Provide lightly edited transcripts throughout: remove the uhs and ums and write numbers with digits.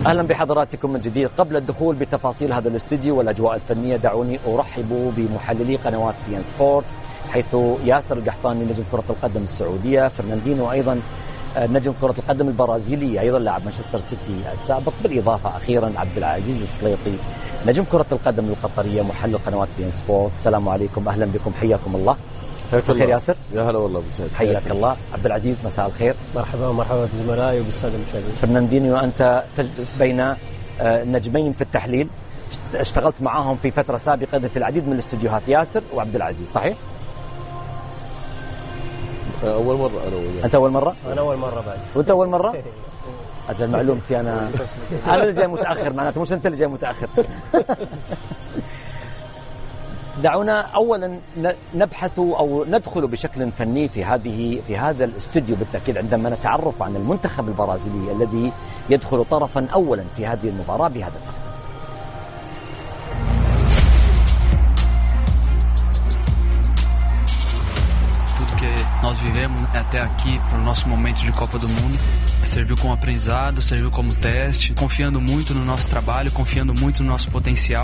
أهلا بحضراتكم من جديد. قبل الدخول بتفاصيل هذا الاستوديو والأجواء الفنية دعوني أرحب بمحللي قنوات بي إن سبورت، حيث ياسر القحطاني نجم كرة القدم السعودية، فرناندينو أيضا نجم كرة القدم البرازيلي أيضا لاعب مانشستر سيتي السابق، بالإضافة أخيرا عبد العزيز السليطي نجم كرة القدم القطرية محلل قنوات بي إن سبورت. السلام عليكم، أهلا بكم، حياكم الله. مساء الخير ياسر. يا هلا والله بسعد. حياك الله. عبد العزيز مساء الخير. مرحبا بزملائي وبالساده المشاهدين. فرناندينيو أنت تجلس بين نجمين في التحليل، اشتغلت معاهم في فترة سابقة في العديد من الاستوديوهات، ياسر وعبد العزيز، صحيح؟ أول مرة أنا وياك. أنت أول مرة؟ أنا أول مرة بعد. وأنت أول مرة؟ أجل معلومتي أنا اللي جاي متأخر، معناته مش أنت اللي جاي متأخر. دعونا أولا نبحث أو ندخل بشكل فني في هذا الاستوديو بالتأكيد عندما نتعرف عن المنتخب البرازيلي الذي يدخل طرفا أولا في هذه المباراة بهذا التقدير. Nós vivemos até aqui para o nosso momento de Copa do Mundo. Serviu como aprendizado, serviu como teste, confiando muito no nosso trabalho, confiando muito no nosso potencial.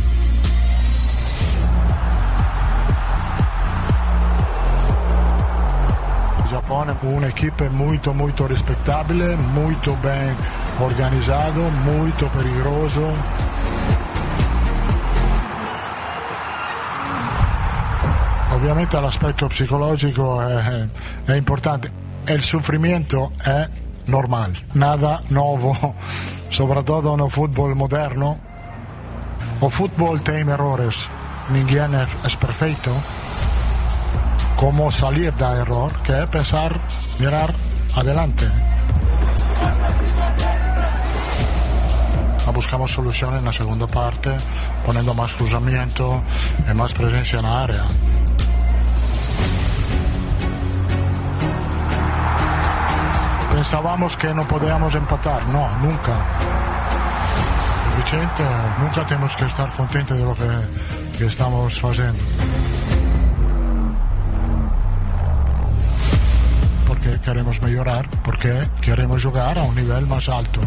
Il Giappone è un'equipe molto rispettabile, molto ben organizzato, molto pericoloso. Ovviamente l'aspetto psicologico è importante e il soffrimento è normale, nada nuovo, soprattutto nel football moderno. O football tem errores, ninguém es perfecto. Cómo salir da error, que es pensar, mirar adelante. Buscamos soluciones en la segunda parte, poniendo más cruzamiento y más presencia en la área. Pensábamos que no podíamos empatar, no, nunca. Vicente, nunca tenemos que estar contentos de lo que estamos haciendo. Porque queremos mejorar, porque queremos jugar a un nivel más alto.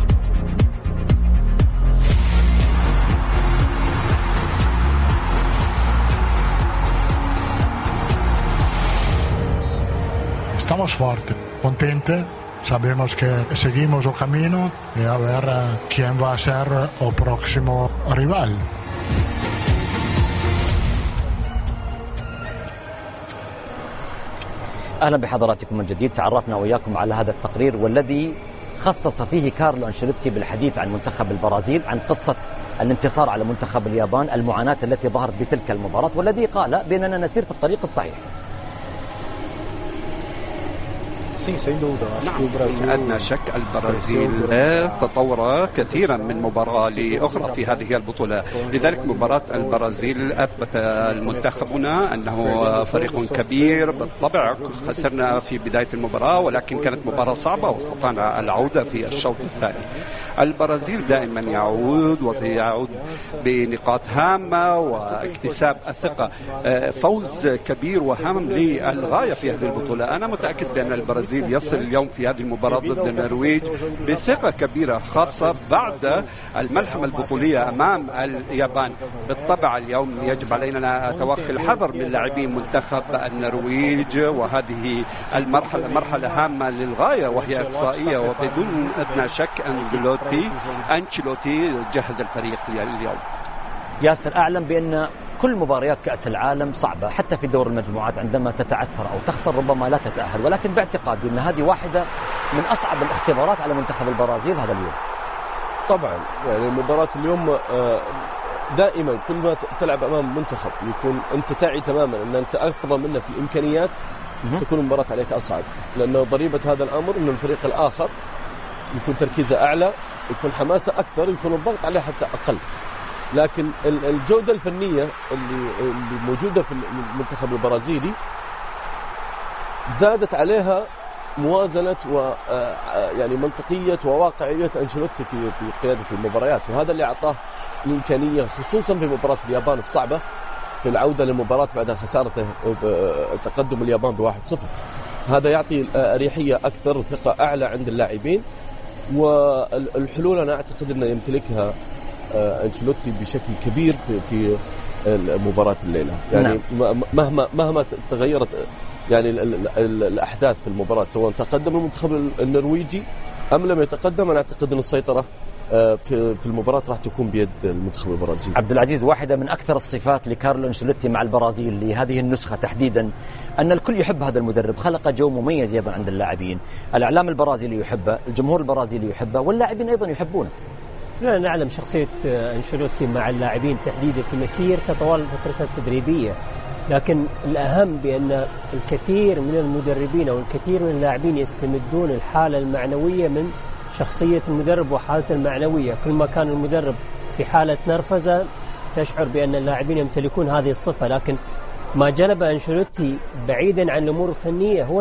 Estamos fuertes, contentes. Sabemos que seguimos el camino y a ver quién va a ser el próximo rival. أهلا بحضراتكم من جديد. تعرفنا وياكم على هذا التقرير والذي خصص فيه كارلو أنشيلوتي بالحديث عن منتخب البرازيل، عن قصة الانتصار على منتخب اليابان، المعاناة التي ظهرت بتلك المباراة، والذي قال بأننا نسير في الطريق الصحيح. نعم، أدنى شك البرازيل تطور كثيرا من مباراة لأخرى في هذه البطولة. لذلك مباراة البرازيل أثبت المنتخبنا أنه فريق كبير. بالطبع خسرنا في بداية المباراة، ولكن كانت مباراة صعبة واستطعنا العودة في الشوط الثاني. البرازيل دائما يعود وسيعود بنقاط هامة واكتساب الثقة. فوز كبير وهام للغاية في هذه البطولة. أنا متأكد بأن البرازيل يصل اليوم في هذه المباراة ضد النرويج بثقة كبيرة، خاصة بعد الملحمة البطولية أمام اليابان. بالطبع اليوم يجب علينا توخي الحذر من لاعبين منتخب النرويج، وهذه المرحلة مرحلة هامة للغاية وهي إقصائية، وبدون أدنى شك أنشيلوتي جهز الفريق اليوم. ياسر، أعلم بأن كل مباريات كأس العالم صعبة، حتى في دور المجموعات عندما تتعثر أو تخسر ربما لا تتأهل، ولكن باعتقادي أن هذه واحدة من أصعب الاختبارات على منتخب البرازيل هذا اليوم. طبعا يعني المباراة اليوم دائما كل ما تلعب أمام منتخب يكون أنت تعي تماما أن أنت أفضل منه في الإمكانيات، تكون المباراة عليك أصعب، لأنه ضريبة هذا الأمر أن الفريق الآخر يكون تركيزه أعلى، يكون حماسه أكثر، يكون الضغط عليه حتى أقل. لكن الجودة الفنية اللي موجودة في المنتخب البرازيلي زادت عليها موازنة يعني منطقية وواقعية أنشيلوتي في قيادة المباريات، وهذا اللي أعطاه الإمكانية خصوصا في مباراة اليابان الصعبة في العودة للمباراة بعد خسارته تقدم اليابان ب1-0. هذا يعطي أريحية أكثر، ثقة أعلى عند اللاعبين، والحلول أنا أعتقد أنه يمتلكها أنشيلوتي بشكل كبير في مباراة الليلة. يعني مهما تغيرت يعني الأحداث في المباراة، سواء تقدم المنتخب النرويجي أم لم يتقدم، أنا أعتقد أن السيطرة في المباراة راح تكون بيد المنتخب البرازيلي. عبد العزيز، واحدة من أكثر الصفات لكارلو أنشيلوتي مع البرازيل لهذه النسخة تحديدا أن الكل يحب هذا المدرب، خلق جو مميز أيضا عند اللاعبين، الإعلام البرازيلي يحبه، الجمهور البرازيلي يحبه، واللاعبين أيضا يحبونه. لا نعلم شخصية أنشيلوتي مع اللاعبين تحديدا في مسيرته طوال فترته التدريبية، لكن الأهم بأن الكثير من المدربين أو الكثير من اللاعبين يستمدون الحالة المعنوية من شخصية المدرب وحالته المعنوية. كل ما كان المدرب في حالة نرفزة تشعر بأن اللاعبين يمتلكون هذه الصفة، لكن ما جلب أنشيلوتي بعيدا عن الأمور الفنية هو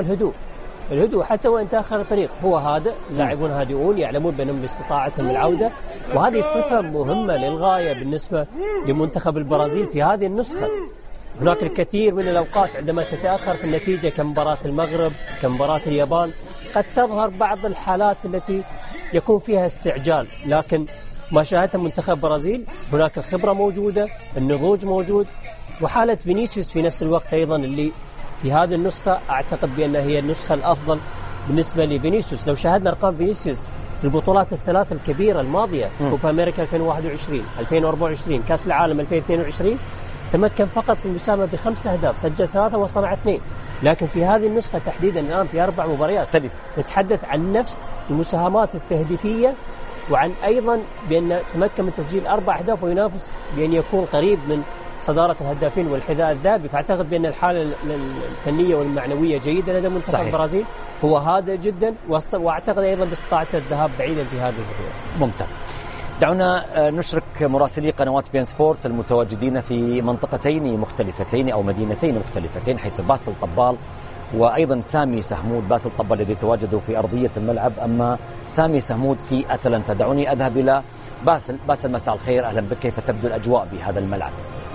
الهدوء حتى وإن تأخر الفريق هو هادئ، اللاعبون هادئون يعلمون بأنهم باستطاعتهم العودة، وهذه الصفة مهمة للغاية بالنسبة لمنتخب البرازيل في هذه النسخة. هناك الكثير من الأوقات عندما تتأخر في النتيجة كمباراة المغرب كمباراة اليابان قد تظهر بعض الحالات التي يكون فيها استعجال، لكن ما شاهدته منتخب البرازيل هناك الخبرة موجودة، النضوج موجود، وحالة فينيسيوس في نفس الوقت أيضا اللي في هذه النسخة أعتقد بأنها هي النسخة الأفضل بالنسبة لفينيسيوس. لو شاهدنا أرقام فينيسيوس في البطولات الثلاث الكبيرة الماضية، كوبا أمريكا 2021 2024 كأس العالم 2022، تمكن فقط في المساهمة ب5 أهداف، سجل 3 وصنع 2. لكن في هذه النسخة تحديدا الآن في 4 مباريات نتحدث عن نفس المساهمات التهديفية، وعن أيضا بأن تمكن من تسجيل 4 أهداف وينافس بأن يكون قريب من صدارة الهدافين والحذاء الذهبي. فأعتقد بأن الحالة الفنية والمعنوية جيدة لدى منتخب البرازيل، هو هادئ جدا، وأعتقد أيضا باستطاعته الذهاب بعيدا في هذه البطولة. ممتاز. دعونا نشرك مراسلي قنوات بي إن سبورت المتواجدين في منطقتين مختلفتين أو مدينتين مختلفتين، حيث باسل طبال وأيضا سامي سهمود. باسل طبال الذي يتواجد في أرضية الملعب، أما سامي سهمود في أتلانتا. دعوني أذهب إلى باسل. باسل، مساء الخير، أهلا بك. كيف تبدو الأجواء بهذا الملعب؟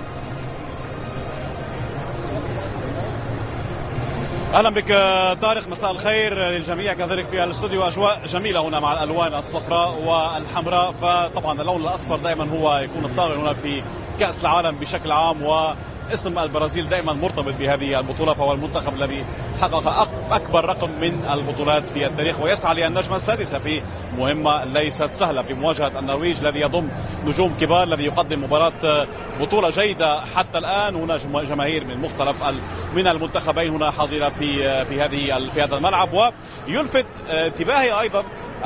اهلا بك طارق، مساء الخير للجميع. كذلك في الاستوديو اجواء جميله هنا مع الالوان الصفراء والحمراء، فطبعا اللون الاصفر دائما هو يكون الطاغي هنا في كاس العالم بشكل عام، واسم البرازيل دائما مرتبط بهذه البطوله، فهو المنتخب الذي حقق اكبر رقم من البطولات في التاريخ، ويسعى للنجمه السادسه في مهمه ليست سهله في مواجهه النرويج الذي يضم نجوم كبار، الذي يقدم مباراه بطوله جيده حتى الان. هنا جماهير من مختلف من المنتخبين هنا حاضره في هذا الملعب، ويلفت انتباهي ايضا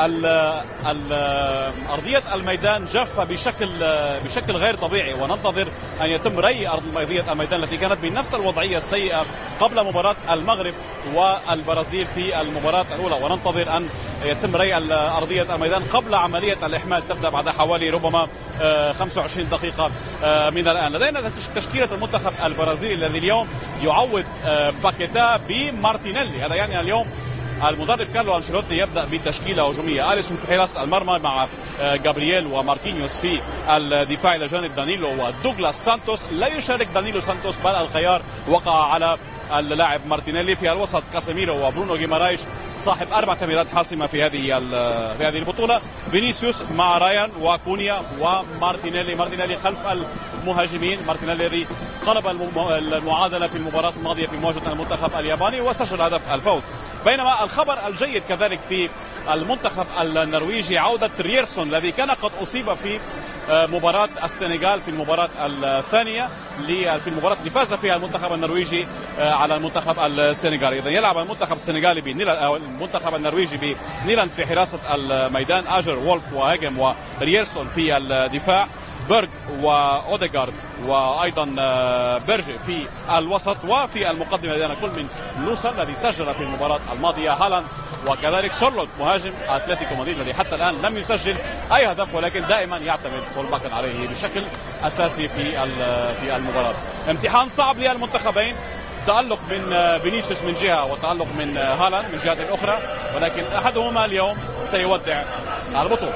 أرضية الميدان جافة بشكل غير طبيعي، وننتظر أن يتم ري أرضية الميدان التي كانت بنفس الوضعية السيئة قبل مباراة المغرب والبرازيل في المباراة الأولى، وننتظر أن يتم ري أرضية الميدان قبل عملية الإحمال تبدأ بعد حوالي ربما 25 دقيقة من الآن. لدينا تشكيلة المنتخب البرازيلي الذي اليوم يعوض باكيتا بمارتينيلي. هذا يعني اليوم المدرب كارلو أنشيلوتي يبدأ بتشكيلة هجومية، أليسون في حراسة المرمى مع جابرييل وماركينيوس في الدفاع إلى جانب دانيلو ودوغلاس سانتوس. لا يشارك دانيلو سانتوس، بل الخيار وقع على اللاعب مارتينيلي. في الوسط كاسيميرو وبرونو غيمارايش صاحب 4 تمريرات حاسمة في هذه البطولة. فينيسيوس مع رايان وكونيا ومارتينيلي خلف المهاجمين. مارتينيلي الذي قلب المعادلة في المباراة الماضية في مواجهة المنتخب الياباني وسجل هدف الفوز. بينما الخبر الجيد كذلك في المنتخب النرويجي عودة رييرسون الذي كان قد أصيب في مباراة السنغال في المباراة الثانية في المباراة اللي فاز فيها المنتخب النرويجي على المنتخب السنغالي. إذا يلعب المنتخب السنغالي المنتخب النرويجي بنيلاند في حراسة الميدان، آجر وولف وهيجم ورييرسون في الدفاع، بيرغ وأوديغارد وأيضا بيرجي في الوسط، وفي المقدمة لدينا كل من لوسا الذي سجل في المباراة الماضية، هالاند، وكذلك سورلوت مهاجم أتلتيكو مدريد الذي حتى الآن لم يسجل أي هدف، ولكن دائما يعتمد سولباكن عليه بشكل أساسي في المباراة. امتحان صعب للمنتخبين، تألق من فينيسيوس من جهة وتألق من هالاند من جهة أخرى، ولكن أحدهما اليوم سيودع البطولة.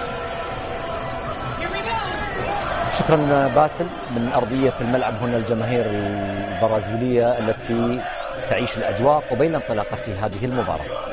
شكرا باسل. من أرضية الملعب هنا الجماهير البرازيلية التي تعيش الأجواء قبيل انطلاقة هذه المباراة.